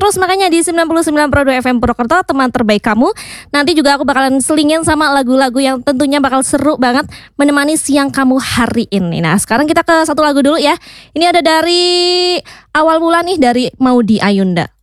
terus makanya di 99,2 FM Purwokerto, teman terbaik kamu. Nanti juga aku bakalan selingin sama lagu-lagu yang tentunya bakal seru banget menemani siang kamu hari ini. Nah sekarang kita ke satu lagu dulu ya. Ini ada dari awal bulan nih, dari Maudy Ayunda.